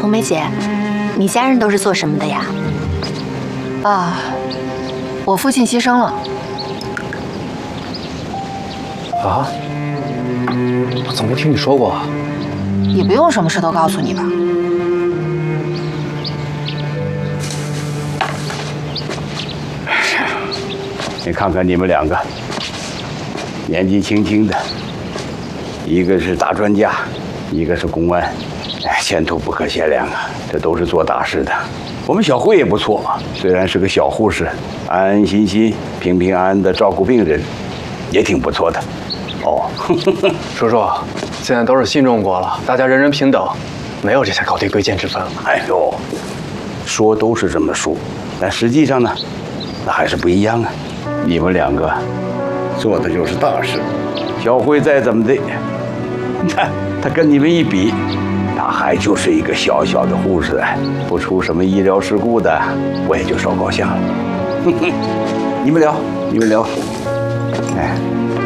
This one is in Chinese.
红梅姐，你家人都是做什么的呀？ 啊，我父亲牺牲了。 啊？我怎么没听你说过啊？ 也不用什么事都告诉你吧。 你看看你们两个，年纪轻轻的，一个是大专家，一个是公安，哎，前途不可限量啊！这都是做大事的。我们小慧也不错，虽然是个小护士，安安心心、平平安安的照顾病人，也挺不错的。哦， 叔叔，现在都是新中国了，大家人人平等，没有这些高低贵贱之分了。 哎呦，说都是这么说，但实际上呢，那还是不一样啊。你们两个做的就是大事，小慧再怎么的，你看她跟你们一比，她还就是一个小小的护士，不出什么医疗事故的，我也就烧高兴了。你们聊，你们聊。哎，